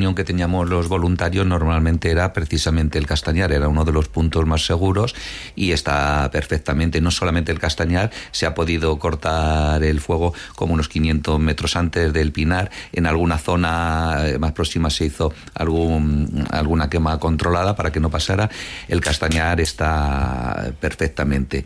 opinión que teníamos los voluntarios normalmente era precisamente el Castañar, era uno de los puntos más seguros y está perfectamente. No solamente el Castañar, se ha podido cortar el fuego como unos 500 metros antes del Pinar. En alguna zona más próxima se hizo alguna quema controlada para que no pasara. El Castañar está perfectamente,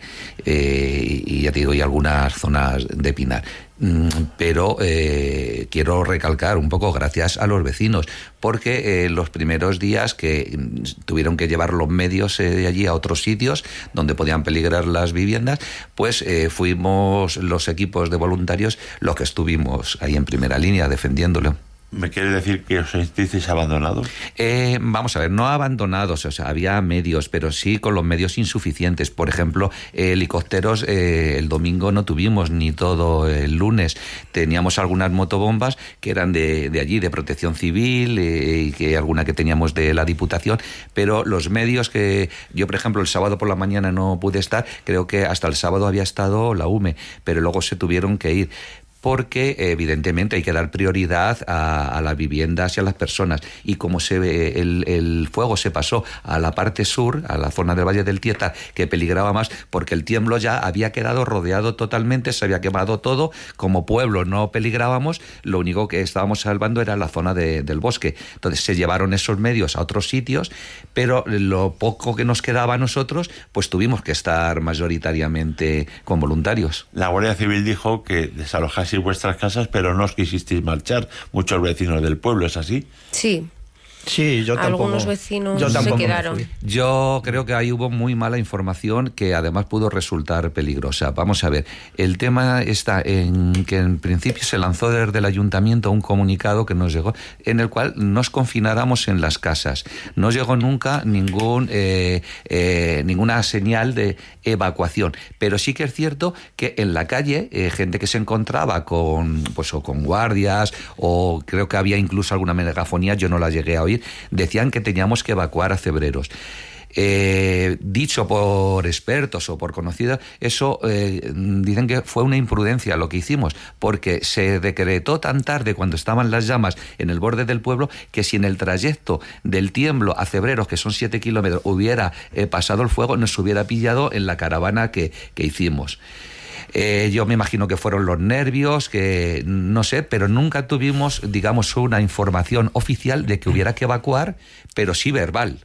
y ya te digo, hay algunas zonas de Pinar. Pero quiero recalcar un poco gracias a los vecinos, porque los primeros días que tuvieron que llevar los medios de allí a otros sitios donde podían peligrar las viviendas, pues fuimos los equipos de voluntarios los que estuvimos ahí en primera línea defendiéndolo. ¿Me quiere decir que os sentisteis abandonados? Vamos a ver, no abandonados, o sea, había medios, pero sí con los medios insuficientes. Por ejemplo, helicópteros el domingo no tuvimos, ni todo el lunes. Teníamos algunas motobombas que eran de allí, de Protección Civil, y que alguna que teníamos de la Diputación, pero los medios que yo, por ejemplo, el sábado por la mañana no pude estar, creo que hasta el sábado había estado la UME, pero luego se tuvieron que ir, porque evidentemente hay que dar prioridad a las viviendas y a las personas. Y como el fuego se pasó a la parte sur, a la zona del Valle del Tieta, que peligraba más, porque el tiemblo ya había quedado rodeado totalmente, se había quemado todo, como pueblo no peligrábamos, lo único que estábamos salvando era la zona del bosque. Entonces se llevaron esos medios a otros sitios, pero lo poco que nos quedaba a nosotros, pues tuvimos que estar mayoritariamente con voluntarios. La Guardia Civil dijo que desalojasteis vuestras casas, pero no os quisisteis marchar. Muchos vecinos del pueblo, ¿es así? Sí. Sí, yo tampoco. Algunos vecinos se quedaron. Yo creo que ahí hubo muy mala información que además pudo resultar peligrosa. Vamos a ver, el tema está en que en principio se lanzó desde el ayuntamiento un comunicado que nos llegó en el cual nos confináramos en las casas. No llegó nunca ninguna señal de evacuación, pero sí que es cierto que en la calle gente que se encontraba con guardias, o creo que había incluso alguna megafonía, yo no la llegué a oír, decían que teníamos que evacuar a Cebreros. Dicho por expertos o por conocidos, eso dicen que fue una imprudencia lo que hicimos, porque se decretó tan tarde, cuando estaban las llamas en el borde del pueblo, que si en el trayecto del Tiemblo a Cebreros, que son 7 kilómetros, hubiera pasado el fuego, nos hubiera pillado en la caravana que hicimos. Yo me imagino que fueron los nervios, que no sé, pero nunca tuvimos, digamos, una información oficial de que hubiera que evacuar, pero sí verbal.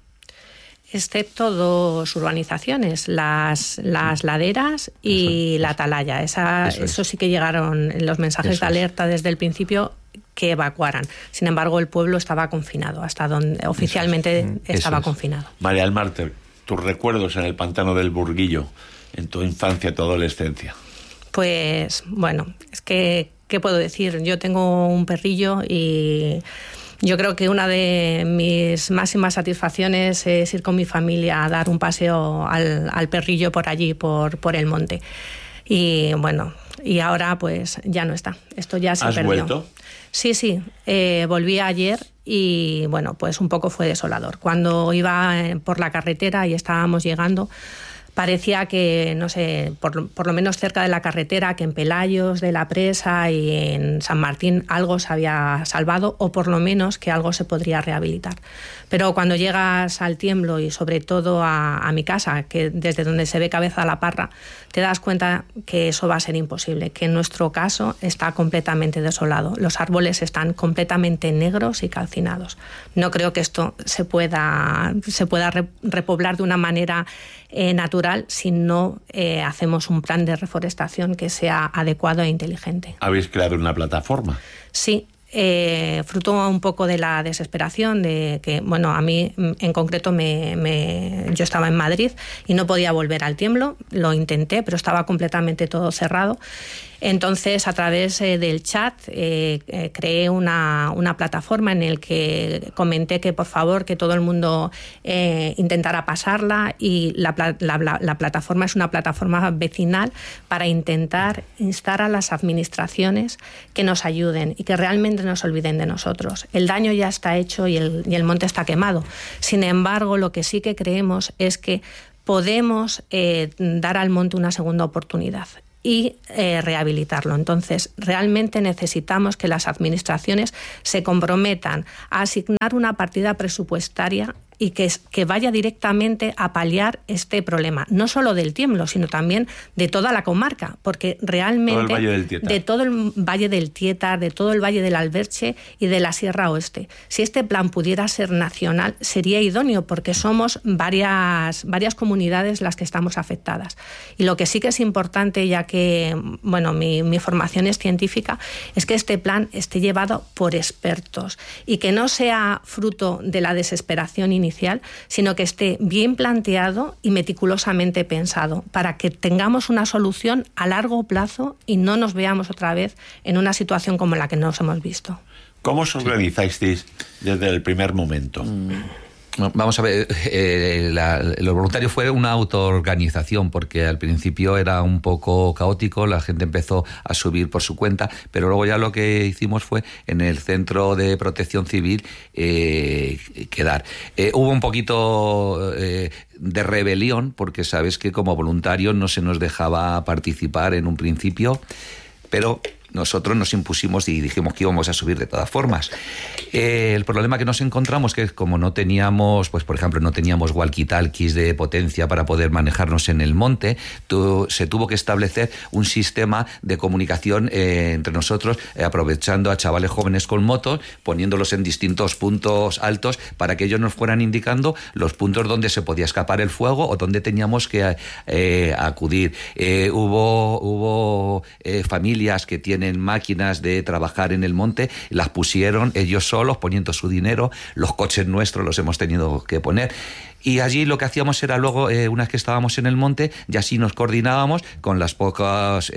Excepto dos urbanizaciones, las laderas y la atalaya. Eso sí que llegaron los mensajes de alerta desde el principio, que evacuaran. Sin embargo, el pueblo estaba confinado, hasta donde oficialmente estaba confinado. María del Mar, tus recuerdos en el pantano del Burguillo, en tu infancia, tu adolescencia. Pues bueno, es que, ¿qué puedo decir? Yo tengo un perrillo y yo creo que una de mis máximas satisfacciones es ir con mi familia a dar un paseo al perrillo por allí, por el monte. Y bueno, y ahora pues ya no está. Esto ya se perdió. ¿Has vuelto? Sí, volví ayer y bueno, pues un poco fue desolador. Cuando iba por la carretera y estábamos llegando, parecía que, no sé, por lo menos cerca de la carretera, que en Pelayos de la Presa y en San Martín algo se había salvado, o por lo menos que algo se podría rehabilitar. Pero cuando llegas al Tiemblo y sobre todo a mi casa, que desde donde se ve Cabeza la Parra, te das cuenta que eso va a ser imposible, que en nuestro caso está completamente desolado. Los árboles están completamente negros y calcinados. No creo que esto se pueda repoblar de una manera natural si no hacemos un plan de reforestación que sea adecuado e inteligente. ¿Habéis creado una plataforma? Sí. Fruto un poco de la desesperación de que, bueno, a mí en concreto yo estaba en Madrid y no podía volver al Tiemblo, lo intenté, pero estaba completamente todo cerrado. Entonces, a través del chat creé una plataforma en el que comenté que por favor que todo el mundo intentara pasarla, y la plataforma es una plataforma vecinal para intentar instar a las administraciones que nos ayuden y que realmente no se olviden de nosotros. El daño ya está hecho y el monte está quemado. Sin embargo, lo que sí que creemos es que podemos dar al monte una segunda oportunidad. y rehabilitarlo. Entonces, realmente necesitamos que las administraciones se comprometan a asignar una partida presupuestaria y que vaya directamente a paliar este problema, no solo del Tiemblo, sino también de toda la comarca, porque realmente de todo el Valle del Tietar, de todo el Valle del Alberche y de la Sierra Oeste. Si este plan pudiera ser nacional, sería idóneo, porque somos varias comunidades las que estamos afectadas. Y lo que sí que es importante, ya que mi formación es científica, es que este plan esté llevado por expertos y que no sea fruto de la desesperación inicial, sino que esté bien planteado y meticulosamente pensado para que tengamos una solución a largo plazo y no nos veamos otra vez en una situación como la que nos hemos visto. ¿Cómo os organizasteis desde el primer momento? Vamos a ver, los voluntarios fue una autoorganización, porque al principio era un poco caótico, la gente empezó a subir por su cuenta, pero luego ya lo que hicimos fue en el Centro de Protección Civil quedar. Hubo un poquito de rebelión, porque sabes que como voluntarios no se nos dejaba participar en un principio, pero nosotros nos impusimos y dijimos que íbamos a subir de todas formas. El problema que nos encontramos que como no teníamos, pues por ejemplo, no teníamos walkie-talkies de potencia para poder manejarnos en el monte, se tuvo que establecer un sistema de comunicación entre nosotros, aprovechando a chavales jóvenes con motos, poniéndolos en distintos puntos altos para que ellos nos fueran indicando los puntos donde se podía escapar el fuego o donde teníamos que acudir. Hubo familias que tienen máquinas de trabajar en el monte, las pusieron ellos solos poniendo su dinero, los coches nuestros los hemos tenido que poner. Y allí lo que hacíamos era luego, una vez que estábamos en el monte, ya sí nos coordinábamos con las pocas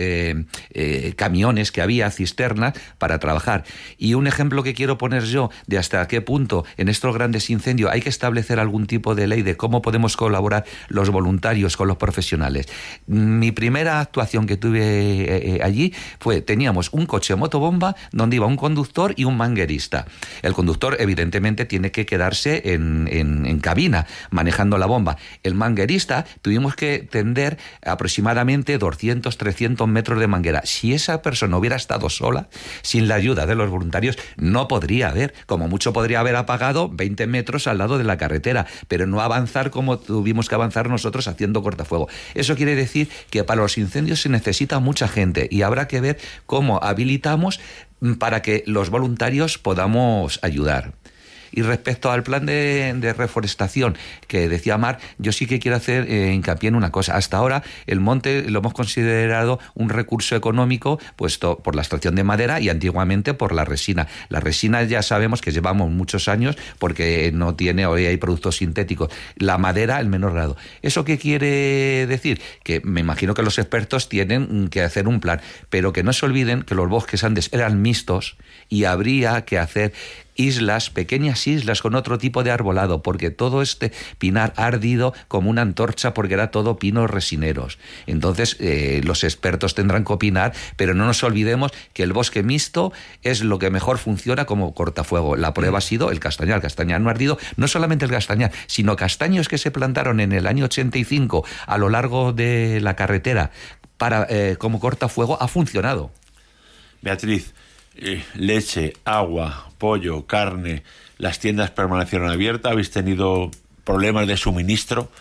camiones que había, cisternas, para trabajar. Y un ejemplo que quiero poner yo de hasta qué punto en estos grandes incendios hay que establecer algún tipo de ley de cómo podemos colaborar los voluntarios con los profesionales. Mi primera actuación que tuve allí fue, teníamos un coche motobomba donde iba un conductor y un manguerista. El conductor evidentemente tiene que quedarse en cabina, manejando la bomba. El manguerista tuvimos que tender aproximadamente 200, 300 metros de manguera. Si esa persona hubiera estado sola, sin la ayuda de los voluntarios, no podría haber, como mucho podría haber apagado 20 metros al lado de la carretera, pero no avanzar como tuvimos que avanzar nosotros haciendo cortafuego. Eso quiere decir que para los incendios se necesita mucha gente y habrá que ver cómo habilitamos para que los voluntarios podamos ayudar. Y respecto al plan de reforestación que decía Mar, yo sí que quiero hacer hincapié en una cosa. Hasta ahora el monte lo hemos considerado un recurso económico puesto por la extracción de madera y antiguamente por la resina. La resina ya sabemos que llevamos muchos años porque no tiene, hoy hay productos sintéticos. La madera, el menor grado. ¿Eso qué quiere decir? Que me imagino que los expertos tienen que hacer un plan, pero que no se olviden que los bosques antes eran mixtos y habría que hacer islas, pequeñas islas con otro tipo de arbolado, porque todo este pinar ha ardido como una antorcha porque era todo pinos resineros. Entonces los expertos tendrán que opinar, pero no nos olvidemos que el bosque mixto es lo que mejor funciona como cortafuego. La prueba ha sido el castañar. El castañar no ha ardido, no solamente el castañar, sino castaños que se plantaron en el año 85 a lo largo de la carretera para como cortafuego, ha funcionado. Beatriz, leche, agua, pollo, carne, ¿las tiendas permanecieron abiertas? ¿Habéis tenido problemas de suministro?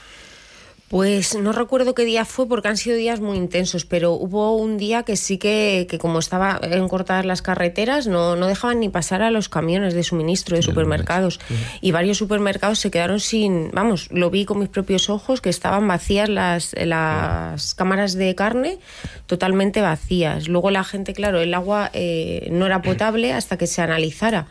Pues no recuerdo qué día fue porque han sido días muy intensos, pero hubo un día que sí que como estaba en cortadas las carreteras, no dejaban ni pasar a los camiones de suministro de supermercados. Y varios supermercados se quedaron sin, lo vi con mis propios ojos, que estaban vacías las cámaras de carne, totalmente vacías. Luego la gente, claro, el agua no era potable hasta que se analizara.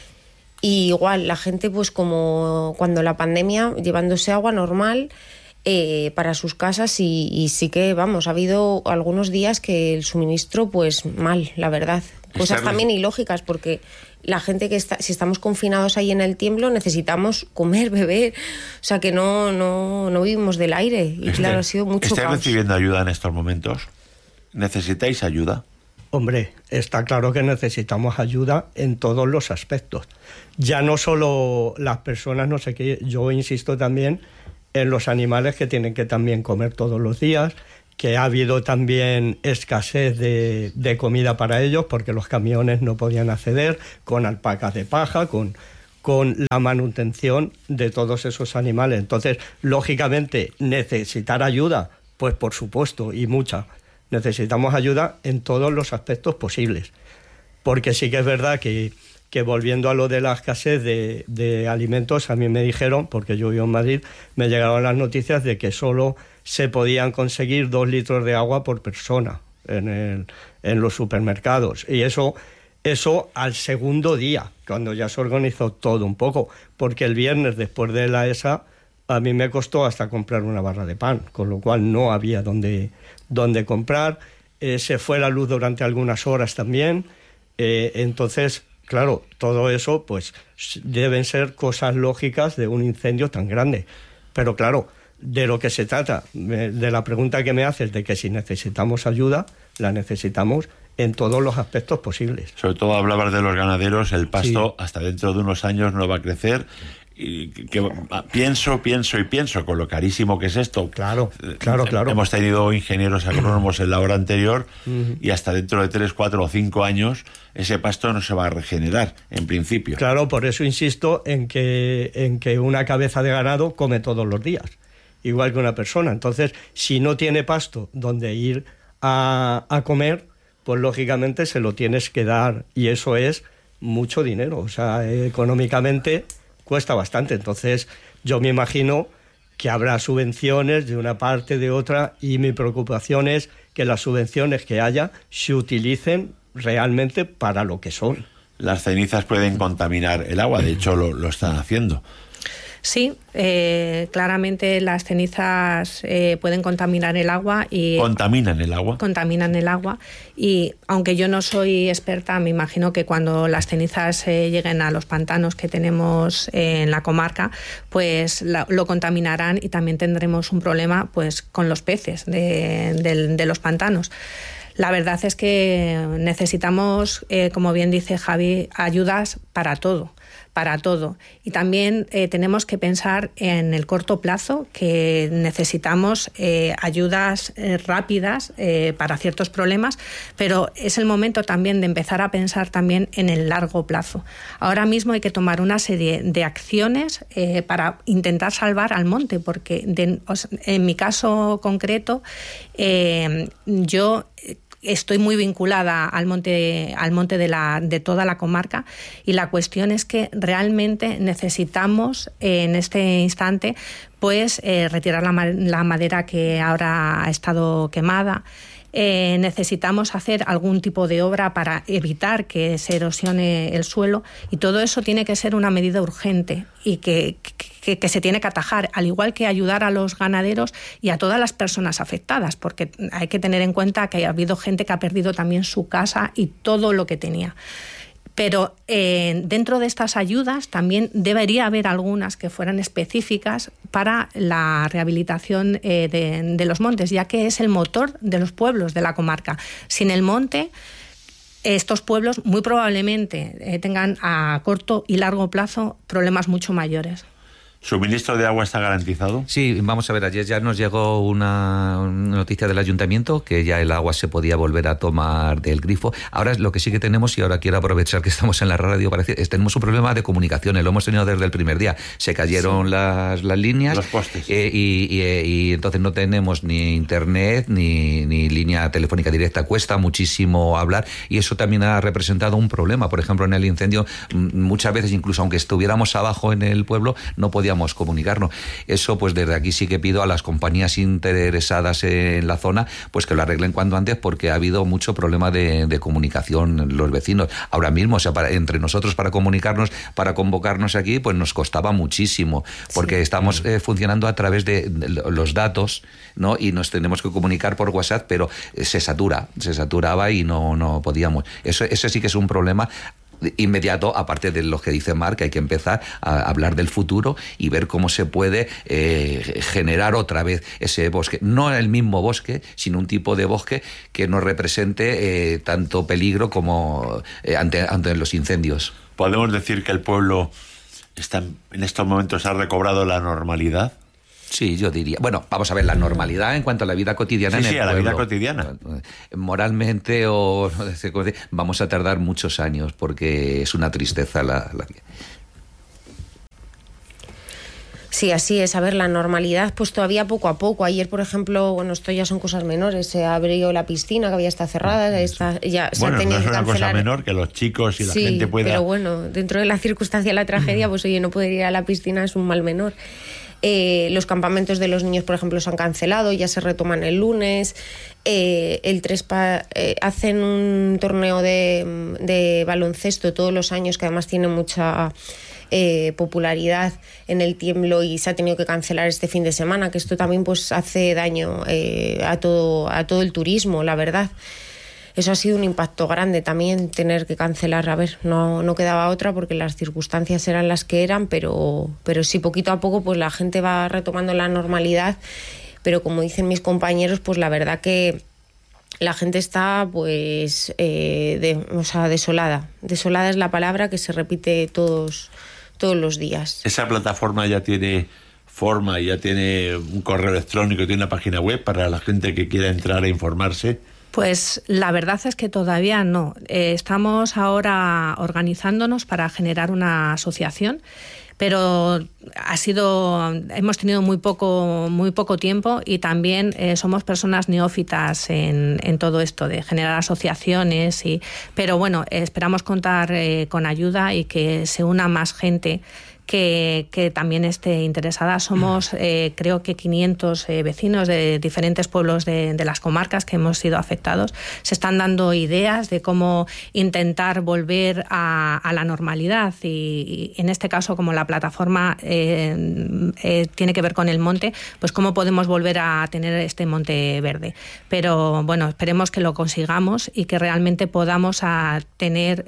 Y igual la gente, pues como cuando la pandemia, llevándose agua normal para sus casas y sí que, ha habido algunos días que el suministro, pues mal, la verdad. Cosas también ilógicas, porque la gente que si estamos confinados ahí en el Tiemblo, necesitamos comer, beber, o sea que no vivimos del aire. Y claro, ha sido mucho caos. ¿Estáis recibiendo ayuda en estos momentos? ¿Necesitáis ayuda? Hombre, está claro que necesitamos ayuda en todos los aspectos. Ya no solo las personas, no sé qué, yo insisto también en los animales que tienen que también comer todos los días, que ha habido también escasez de comida para ellos porque los camiones no podían acceder, con alpacas de paja, con la manutención de todos esos animales. Entonces, lógicamente, necesitar ayuda, pues por supuesto, y mucha. Necesitamos ayuda en todos los aspectos posibles. Porque sí que es verdad que volviendo a lo de la escasez de alimentos, a mí me dijeron, porque yo vivo en Madrid, me llegaron las noticias de que solo se podían conseguir 2 litros de agua por persona en los supermercados. Y eso al segundo día, cuando ya se organizó todo un poco, porque el viernes después de la ESA a mí me costó hasta comprar una barra de pan, con lo cual no había dónde comprar. Se fue la luz durante algunas horas también. Entonces, claro, todo eso pues deben ser cosas lógicas de un incendio tan grande. Pero claro, de lo que se trata, de la pregunta que me haces de que si necesitamos ayuda, la necesitamos en todos los aspectos posibles. Sobre todo hablabas de los ganaderos, el pasto hasta dentro de unos años no va a crecer. Y que pienso, con lo carísimo que es esto. Claro. Hemos tenido ingenieros agrónomos en la hora anterior y hasta dentro de 3, 4 o 5 años ese pasto no se va a regenerar, en principio. Claro, por eso insisto en que una cabeza de ganado come todos los días, igual que una persona. Entonces, si no tiene pasto donde ir a comer, pues lógicamente se lo tienes que dar, y eso es mucho dinero. O sea, económicamente cuesta bastante. Entonces yo me imagino que habrá subvenciones de una parte, de otra, y mi preocupación es que las subvenciones que haya se utilicen realmente para lo que son. Las cenizas pueden contaminar el agua, de hecho lo están haciendo. Sí, claramente las cenizas pueden contaminar el agua. ¿Contaminan el agua? Contaminan el agua, y aunque yo no soy experta, me imagino que cuando las cenizas lleguen a los pantanos que tenemos en la comarca, pues lo contaminarán, y también tendremos un problema pues con los peces de los pantanos. La verdad es que necesitamos, como bien dice Javi, ayudas para todo. Y también tenemos que pensar en el corto plazo, que necesitamos ayudas rápidas para ciertos problemas, pero es el momento también de empezar a pensar también en el largo plazo. Ahora mismo hay que tomar una serie de acciones para intentar salvar al monte, porque en mi caso concreto, yo estoy muy vinculada al monte de toda la comarca, y la cuestión es que realmente necesitamos en este instante pues retirar la madera que ahora ha estado quemada. Necesitamos hacer algún tipo de obra para evitar que se erosione el suelo, y todo eso tiene que ser una medida urgente y que se tiene que atajar, al igual que ayudar a los ganaderos y a todas las personas afectadas, porque hay que tener en cuenta que ha habido gente que ha perdido también su casa y todo lo que tenía. Pero dentro de estas ayudas también debería haber algunas que fueran específicas para la rehabilitación de los montes, ya que es el motor de los pueblos de la comarca. Sin el monte, estos pueblos muy probablemente tengan a corto y largo plazo problemas mucho mayores. ¿Suministro de agua está garantizado? Sí, vamos a ver, ayer ya nos llegó una noticia del ayuntamiento que ya el agua se podía volver a tomar del grifo. Ahora lo que sí que tenemos, y ahora quiero aprovechar que estamos en la radio, tenemos un problema de comunicaciones, lo hemos tenido desde el primer día. Se cayeron las líneas, los postes. Y entonces no tenemos ni internet ni línea telefónica directa. Cuesta muchísimo hablar, y eso también ha representado un problema. Por ejemplo, en el incendio, muchas veces, incluso aunque estuviéramos abajo en el pueblo, no podíamos comunicarnos. Eso, pues desde aquí sí que pido a las compañías interesadas en la zona, pues que lo arreglen cuanto antes, porque ha habido mucho problema de comunicación los vecinos. Ahora mismo, o sea, entre nosotros para comunicarnos, para convocarnos aquí, pues nos costaba muchísimo, porque estamos funcionando a través de los datos, ¿no? Y nos tenemos que comunicar por WhatsApp, pero se saturaba y no podíamos. Eso sí que es un problema inmediato, aparte de lo que dice Marc, que hay que empezar a hablar del futuro y ver cómo se puede generar otra vez ese bosque, no el mismo bosque, sino un tipo de bosque que no represente tanto peligro como ante los incendios. ¿Podemos decir que el pueblo en estos momentos ha recobrado la normalidad? Sí, yo diría. Bueno, vamos a ver, la normalidad en cuanto a la vida cotidiana en el pueblo. Sí, a la vida cotidiana. Moralmente vamos a tardar muchos años porque es una tristeza la vida. Sí, así es. A ver, la normalidad, pues todavía poco a poco. Ayer, por ejemplo, bueno, esto ya son cosas menores. Se abrió la piscina, que había estado cerrada. Ya se ha tenido no es que una cancelar. Cosa menor que los chicos y la gente pueda... pero bueno, dentro de la circunstancia de la tragedia, pues oye, no poder ir a la piscina es un mal menor. Los campamentos de los niños, por ejemplo, se han cancelado, ya se retoman el lunes. El Trespa hacen un torneo de baloncesto todos los años, que además tiene mucha popularidad en el Tiemblo, y se ha tenido que cancelar este fin de semana, que esto también pues hace daño a todo el turismo, la verdad. Eso ha sido un impacto grande también, tener que cancelar. A ver, no quedaba otra porque las circunstancias eran las que eran, pero sí, poquito a poco pues la gente va retomando la normalidad. Pero como dicen mis compañeros, pues la verdad que la gente está pues desolada. Desolada es la palabra que se repite todos los días. Esa plataforma ya tiene forma, ya tiene un correo electrónico, tiene una página web para la gente que quiera entrar e informarse. Pues la verdad es que todavía no. Estamos ahora organizándonos para generar una asociación, pero hemos tenido muy poco tiempo, y también somos personas neófitas en todo esto de generar asociaciones, pero bueno, esperamos contar con ayuda y que se una más gente que también esté interesada. Somos creo que 500 vecinos de diferentes pueblos de las comarcas que hemos sido afectados. Se están dando ideas de cómo intentar volver a la normalidad, y en este caso, como la plataforma tiene que ver con el monte, pues cómo podemos volver a tener este monte verde. Pero bueno, esperemos que lo consigamos y que realmente podamos tener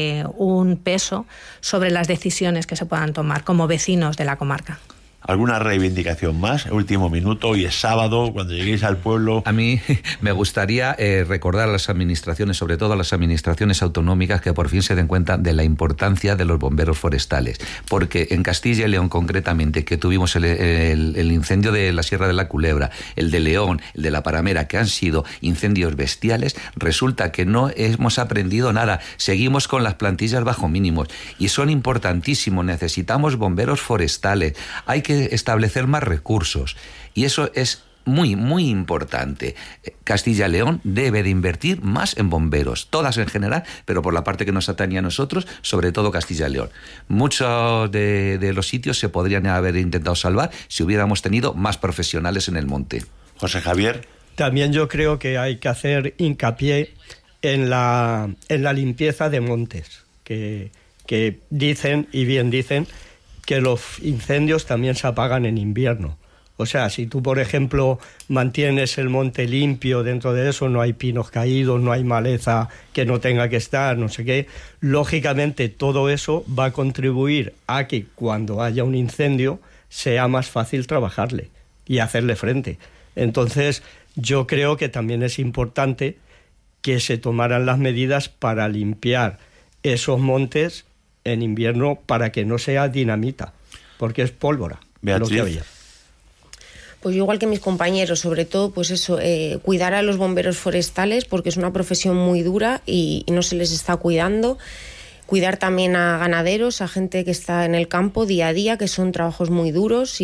un peso sobre las decisiones que se puedan tomar como vecinos de la comarca. ¿Alguna reivindicación más? Último minuto, hoy es sábado, cuando lleguéis al pueblo... A mí me gustaría recordar a las administraciones, sobre todo a las administraciones autonómicas, que por fin se den cuenta de la importancia de los bomberos forestales, porque en Castilla y León concretamente, que tuvimos el incendio de la Sierra de la Culebra, el de León, el de la Paramera, que han sido incendios bestiales, resulta que no hemos aprendido nada, seguimos con las plantillas bajo mínimos, y son importantísimos. Necesitamos bomberos forestales, hay que establecer más recursos, y eso es muy, muy importante. Castilla y León debe de invertir más en bomberos, todas en general, pero por la parte que nos atañe a nosotros, sobre todo Castilla y León. Muchos de los sitios se podrían haber intentado salvar si hubiéramos tenido más profesionales en el monte. José Javier. También yo creo que hay que hacer hincapié en la limpieza de montes, que dicen, y bien dicen, que los incendios también se apagan en invierno. O sea, si tú, por ejemplo, mantienes el monte limpio, dentro de eso no hay pinos caídos, no hay maleza que no tenga que estar, no sé qué, lógicamente todo eso va a contribuir a que cuando haya un incendio sea más fácil trabajarle y hacerle frente. Entonces, yo creo que también es importante que se tomaran las medidas para limpiar esos montes en invierno, para que no sea dinamita, porque es pólvora. Beatriz. Lo que había. Pues yo, igual que mis compañeros, sobre todo, pues eso, cuidar a los bomberos forestales, porque es una profesión muy dura y no se les está cuidando. Cuidar también a ganaderos, a gente que está en el campo día a día, que son trabajos muy duros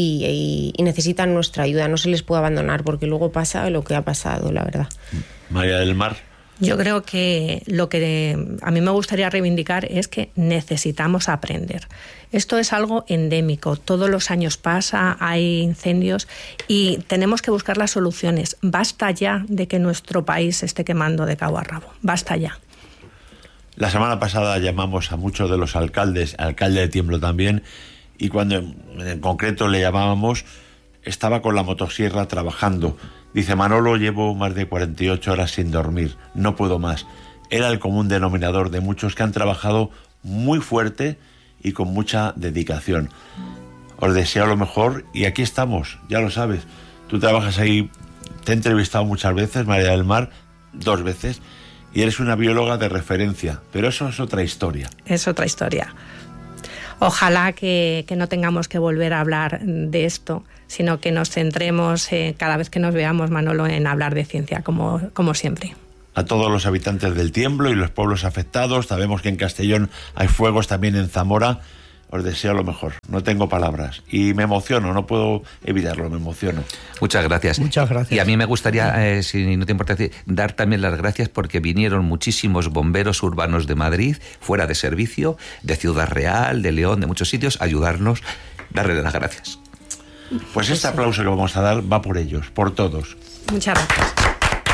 y necesitan nuestra ayuda. No se les puede abandonar, porque luego pasa lo que ha pasado, la verdad. María del Mar. Yo creo que lo que a mí me gustaría reivindicar es que necesitamos aprender. Esto es algo endémico, todos los años pasa, hay incendios y tenemos que buscar las soluciones. Basta ya de que nuestro país se esté quemando de cabo a rabo, basta ya. La semana pasada llamamos a muchos de los alcaldes, alcalde de Tiemblo también, y cuando en concreto le llamábamos, estaba con la motosierra trabajando. Dice: Manolo, llevo más de 48 horas sin dormir, no puedo más. Era el común denominador de muchos que han trabajado muy fuerte y con mucha dedicación. Os deseo lo mejor y aquí estamos, ya lo sabes. Tú trabajas ahí, te he entrevistado muchas veces, María del Mar, 2 veces, y eres una bióloga de referencia, pero eso es otra historia. Es otra historia. Ojalá que no tengamos que volver a hablar de esto, sino que nos centremos cada vez que nos veamos, Manolo, en hablar de ciencia, como siempre. A todos los habitantes del Tiemblo y los pueblos afectados, sabemos que en Castellón hay fuegos, también en Zamora, os deseo lo mejor. No tengo palabras y me emociono, no puedo evitarlo, me emociono. Muchas gracias. Muchas gracias. Y a mí me gustaría, si no te importa, dar también las gracias porque vinieron muchísimos bomberos urbanos de Madrid, fuera de servicio, de Ciudad Real, de León, de muchos sitios, a ayudarnos. Darles las gracias. Pues este aplauso que vamos a dar va por ellos, por todos. Muchas gracias.